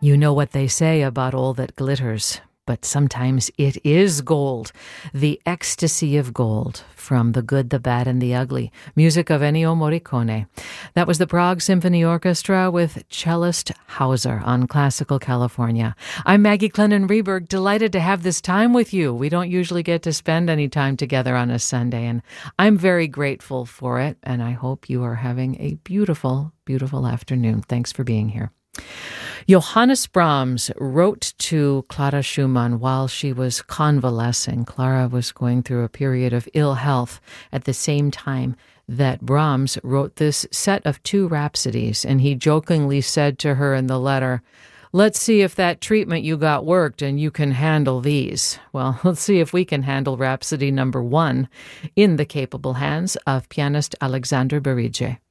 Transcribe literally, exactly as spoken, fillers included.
You know what they say about all that glitters, but sometimes it is gold. The Ecstasy of Gold, from The Good, the Bad, and the Ugly, music of Ennio Morricone. That was the Prague Symphony Orchestra with cellist Hauser on Classical California. I'm Maggie Clennon Reberg, delighted to have this time with you. We don't usually get to spend any time together on a Sunday, and I'm very grateful for it, and I hope you are having a beautiful, beautiful afternoon. Thanks for being here. Johannes Brahms wrote to Clara Schumann while she was convalescing. Clara was going through a period of ill health at the same time that Brahms wrote this set of two rhapsodies, and he jokingly said to her in the letter, "Let's see if that treatment you got worked and you can handle these." Well, let's see if we can handle Rhapsody number one in the capable hands of pianist Alexander Berige.